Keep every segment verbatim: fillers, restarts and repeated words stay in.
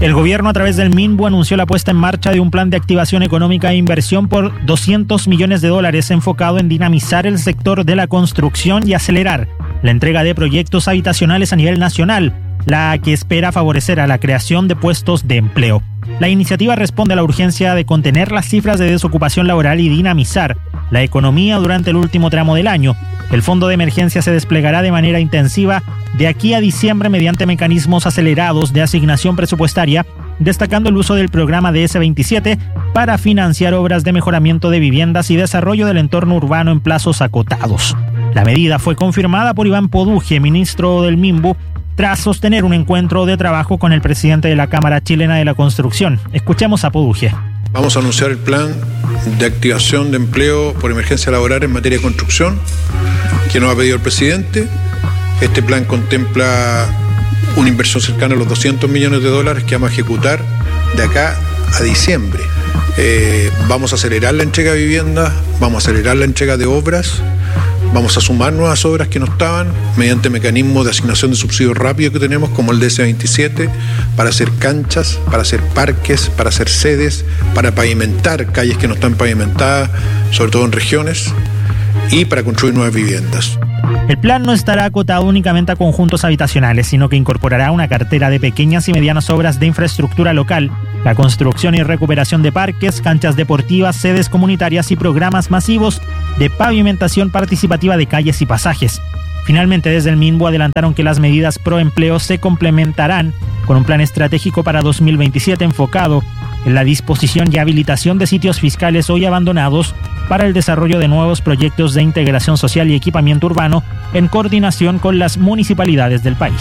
El gobierno, a través del Minbu, anunció la puesta en marcha de un plan de activación económica e inversión por doscientos millones de dólares enfocado en dinamizar el sector de la construcción y acelerar la entrega de proyectos habitacionales a nivel nacional, la que espera favorecer a la creación de puestos de empleo. La iniciativa responde a la urgencia de contener las cifras de desocupación laboral y dinamizar la economía durante el último tramo del año. El fondo de emergencia se desplegará de manera intensiva de aquí a diciembre mediante mecanismos acelerados de asignación presupuestaria, destacando el uso del programa D S veintisiete para financiar obras de mejoramiento de viviendas y desarrollo del entorno urbano en plazos acotados. La medida fue confirmada por Iván Poduje, ministro del Minbu, tras sostener un encuentro de trabajo con el presidente de la Cámara Chilena de la Construcción. Escuchemos a Poduje. Vamos a anunciar el plan de activación de empleo por emergencia laboral en materia de construcción que nos ha pedido el presidente. Este plan contempla una inversión cercana a los doscientos millones de dólares que vamos a ejecutar de acá a diciembre. Eh, vamos a acelerar la entrega de viviendas, vamos a acelerar la entrega de obras, vamos a sumar nuevas obras que no estaban mediante mecanismos de asignación de subsidios rápidos que tenemos, como el D S veintisiete, para hacer canchas, para hacer parques, para hacer sedes, para pavimentar calles que no están pavimentadas, sobre todo en regiones, y para construir nuevas viviendas. El plan no estará acotado únicamente a conjuntos habitacionales, sino que incorporará una cartera de pequeñas y medianas obras de infraestructura local, la construcción y recuperación de parques, canchas deportivas, sedes comunitarias y programas masivos de pavimentación participativa de calles y pasajes. Finalmente, desde el Minbu adelantaron que las medidas pro empleo se complementarán con un plan estratégico para dos mil veintisiete enfocado en la disposición y habilitación de sitios fiscales hoy abandonados para el desarrollo de nuevos proyectos de integración social y equipamiento urbano en coordinación con las municipalidades del país.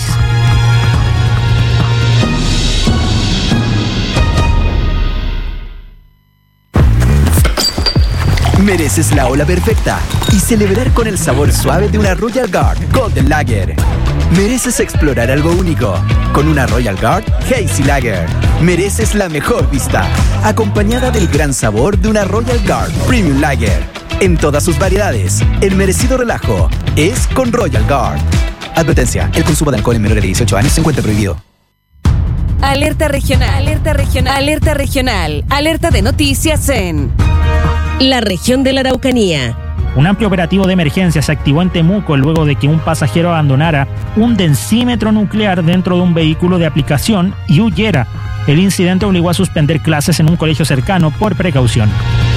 Mereces la ola perfecta y celebrar con el sabor suave de una Royal Guard Golden Lager. Mereces explorar algo único con una Royal Guard Hazy Lager. Mereces la mejor vista, acompañada del gran sabor de una Royal Guard Premium Lager. En todas sus variedades, el merecido relajo es con Royal Guard. Advertencia, el consumo de alcohol en menores de dieciocho años se encuentra prohibido. Alerta regional, alerta regional, alerta regional, alerta de noticias en la región de la Araucanía. Un amplio operativo de emergencia se activó en Temuco luego de que un pasajero abandonara un densímetro nuclear dentro de un vehículo de aplicación y huyera. El incidente obligó a suspender clases en un colegio cercano por precaución.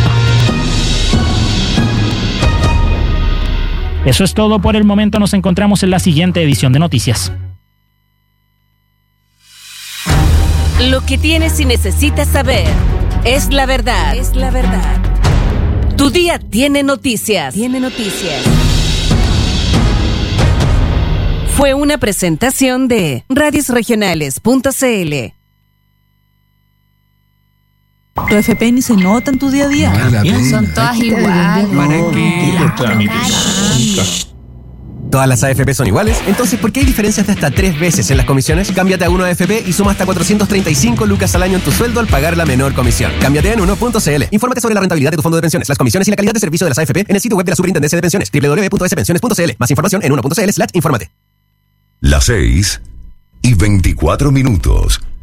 Eso es todo por el momento. Nos encontramos en la siguiente edición de Noticias. Lo que tienes y necesitas saber es la verdad. Es la verdad. Tu día tiene noticias. Tiene noticias. Fue una presentación de radios regionales punto c l. Tu F P ni se nota en tu día a día. Son todas iguales. ¿Para qué? ¿Todas las A F P son iguales? Entonces, ¿por qué hay diferencias de hasta tres veces en las comisiones? Cámbiate a uno A F P y suma hasta cuatrocientos treinta y cinco lucas al año en tu sueldo al pagar la menor comisión. Cámbiate en uno punto c l. Infórmate sobre la rentabilidad de tu fondo de pensiones, las comisiones y la calidad de servicio de las A F P en el sitio web de la Superintendencia de Pensiones, doble u doble u doble u punto s pensiones punto c l. Más información en uno punto c l slash infórmate. Las seis y veinticuatro minutos.